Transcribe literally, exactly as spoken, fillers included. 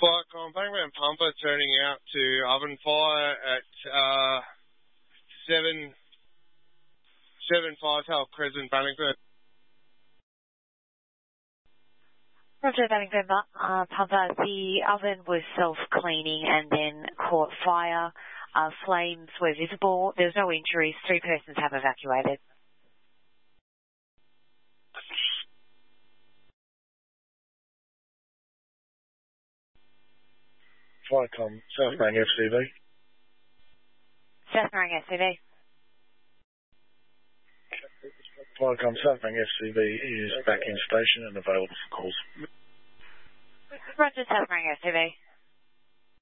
Flycom, Bankman Pumper turning out to oven fire at uh, seven, seven five Health Crescent, Ballingford. Roger, Ballingford uh, Pumper. The oven was self-cleaning and then caught fire. Uh, flames were visible. There was no injuries. Three persons have evacuated. Flycom, South Bank F C V. South Bank F C V. Flycom, South Bank F C V is back in station and available for calls. Roger, South Bank F C V.